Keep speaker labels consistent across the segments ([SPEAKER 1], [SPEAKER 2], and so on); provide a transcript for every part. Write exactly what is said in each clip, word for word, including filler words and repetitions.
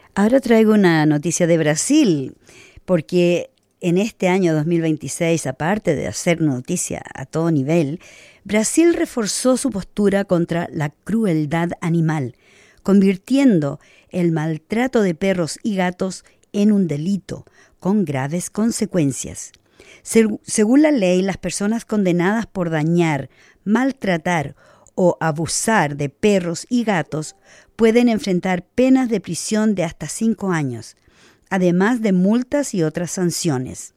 [SPEAKER 1] Ahora traigo una noticia de Brasil, porque en este año dos mil veintiséis, aparte de hacer noticia a todo nivel, Brasil reforzó su postura contra la crueldad animal, convirtiendo el maltrato de perros y gatos en un delito con graves consecuencias. Según la ley, las personas condenadas por dañar, maltratar o abusar de perros y gatos pueden enfrentar penas de prisión de hasta cinco años, además de multas y otras sanciones.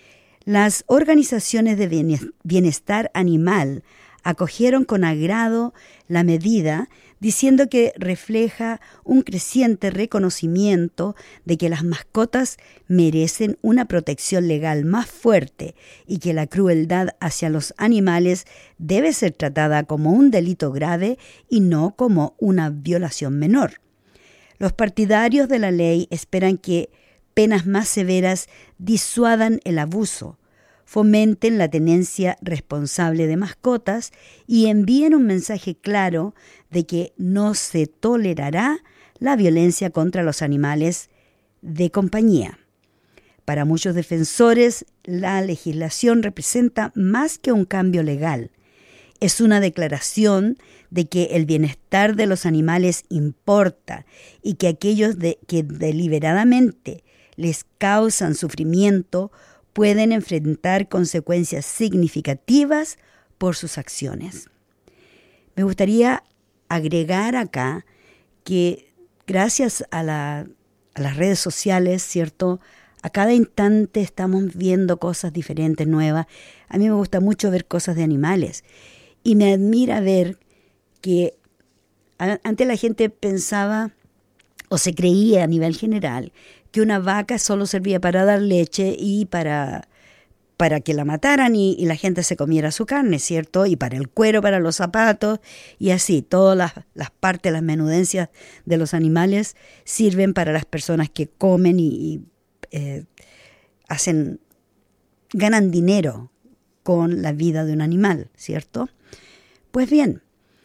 [SPEAKER 1] Las organizaciones de bienestar animal acogieron con agrado la medida, diciendo que refleja un creciente reconocimiento de que las mascotas merecen una protección legal más fuerte y que la crueldad hacia los animales debe ser tratada como un delito grave y no como una violación menor. Los partidarios de la ley esperan que penas más severas disuadan el abuso, fomenten la tenencia responsable de mascotas y envíen un mensaje claro de que no se tolerará la violencia contra los animales de compañía. Para muchos defensores, la legislación representa más que un cambio legal. Es una declaración de que el bienestar de los animales importa y que aquellos de, que deliberadamente les causan sufrimiento pueden enfrentar consecuencias significativas por sus acciones. Me gustaría agregar acá que gracias a, la, a las redes sociales, ¿cierto?, a cada instante estamos viendo cosas diferentes, nuevas. A mí me gusta mucho ver cosas de animales y me admira ver que a, antes la gente pensaba o se creía a nivel general que una vaca solo servía para dar leche y para, para que la mataran y, y la gente se comiera su carne, ¿cierto? Y para el cuero, para los zapatos y así. Todas las, las partes, las menudencias de los animales sirven para las personas que comen y, y eh, hacen, ganan dinero con la vida de un animal, ¿cierto? Pues bien,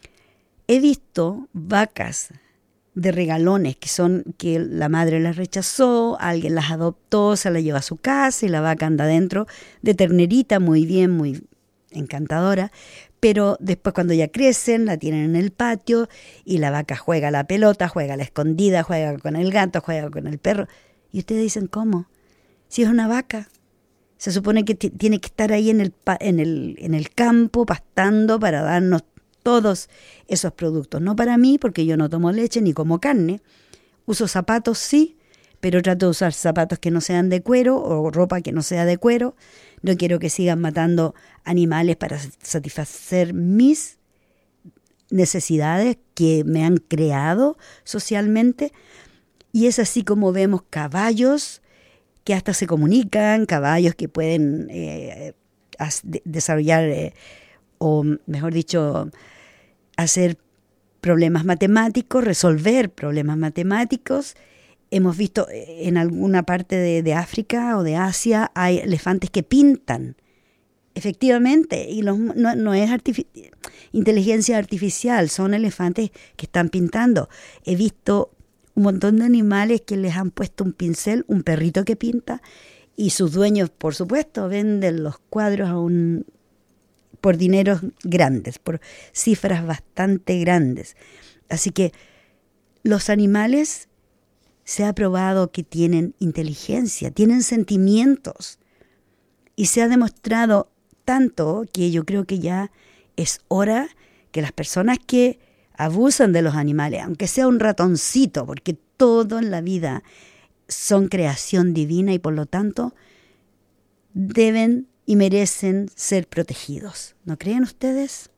[SPEAKER 1] he visto vacas de regalones que son que la madre las rechazó, alguien las adoptó, se las lleva a su casa y la vaca anda dentro de ternerita, muy bien, muy encantadora, pero después cuando ya crecen la tienen en el patio y la vaca juega a la pelota, juega a la escondida, juega con el gato, juega con el perro. Y ustedes dicen, ¿cómo? Si es una vaca, se supone que t- tiene que estar ahí en el, pa- en el, en el campo pastando para darnos todos esos productos. No para mí, porque yo no tomo leche ni como carne. Uso zapatos, sí, pero trato de usar zapatos que no sean de cuero o ropa que no sea de cuero. No quiero que sigan matando animales para satisfacer mis necesidades que me han creado socialmente. Y es así como vemos caballos que hasta se comunican, caballos que pueden eh, desarrollar, eh, o mejor dicho, hacer problemas matemáticos, resolver problemas matemáticos. Hemos visto en alguna parte de, de África o de Asia hay elefantes que pintan, efectivamente, y los, no, no es artific- inteligencia artificial, son elefantes que están pintando. He visto un montón de animales que les han puesto un pincel, un perrito que pinta, y sus dueños, por supuesto, venden los cuadros a un por dineros grandes, por cifras bastante grandes. Así que los animales se ha probado que tienen inteligencia, tienen sentimientos. Y se ha demostrado tanto que yo creo que ya es hora que las personas que abusan de los animales, aunque sea un ratoncito, porque todo en la vida son creación divina y por lo tanto deben y merecen ser protegidos. ¿No creen ustedes?